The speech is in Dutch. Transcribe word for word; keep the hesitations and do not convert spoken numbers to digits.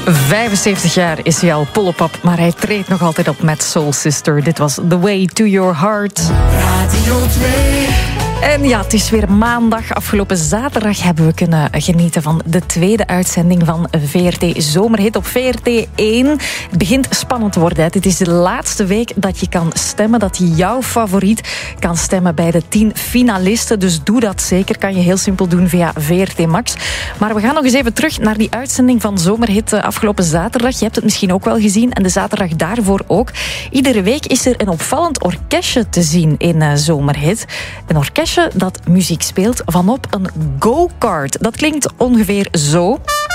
vijfenzeventig jaar is hij al, Pollepap, maar hij treedt nog altijd op met Soul Sister. Dit was The Way to Your Heart. Radio twee. En ja, het is weer maandag. Afgelopen zaterdag hebben we kunnen genieten van de tweede uitzending van V R T Zomerhit op V R T één. Het begint spannend te worden. Hè. Dit is de laatste week dat je kan stemmen, dat je jouw favoriet kan stemmen bij de tien finalisten. Dus doe dat zeker. Kan je heel simpel doen via V R T Max. Maar we gaan nog eens even terug naar die uitzending van Zomerhit afgelopen zaterdag. Je hebt het misschien ook wel gezien en de zaterdag daarvoor ook. Iedere week is er een opvallend orkestje te zien in uh, Zomerhit. Een orkestje dat muziek speelt vanop een go-kart. Dat klinkt ongeveer zo.